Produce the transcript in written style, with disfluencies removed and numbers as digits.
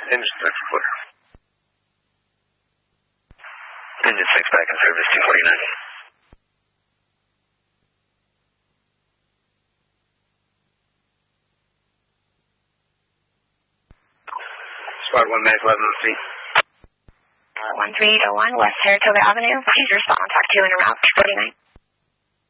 Engine 6 clear. Engine 6 back in service, 249. Squad 1 Mag 11 on feet. 13801 West Saratoga Avenue. Please respond on TAC 2 en route 49.